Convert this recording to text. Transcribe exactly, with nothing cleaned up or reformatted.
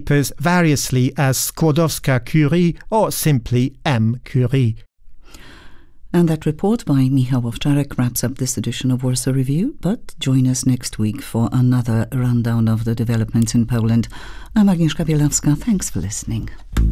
papers variously as Skłodowska-Curie or simply M. Curie. And that report by Michał Owczarek wraps up this edition of Warsaw Review, but join us next week for another rundown of the developments in Poland. I'm Agnieszka Bielawska. Thanks for listening.